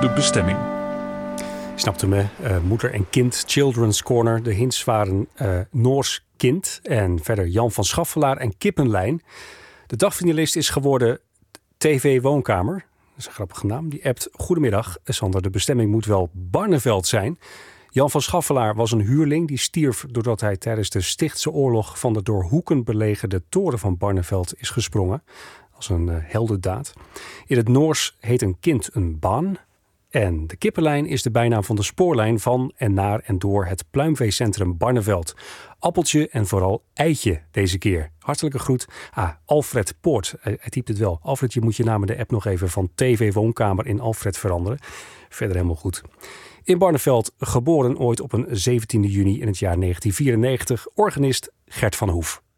de bestemming. Snapte me, moeder en kind, Children's Corner. De hints waren Noors kind en verder Jan van Schaffelaar en Kippenlijn. De dagfinalist is geworden TV Woonkamer. Dat is een grappige naam. Die appt: goedemiddag, Sander, de bestemming moet wel Barneveld zijn. Jan van Schaffelaar was een huurling die stierf doordat hij tijdens de Stichtse oorlog van de door Hoeken belegerde toren van Barneveld is gesprongen. Als een heldendaad. In het Noors heet een kind een baan. En de Kippenlijn is de bijnaam van de spoorlijn van en naar en door het pluimveecentrum Barneveld. Appeltje en vooral eitje deze keer. Hartelijke groet. Alfred Poort. Hij typt het wel. Alfred, je moet je naam in de app nog even van TV Woonkamer in Alfred veranderen. Verder helemaal goed. In Barneveld, geboren ooit op een 17e juni in het jaar 1994. Organist Gert van Hoef.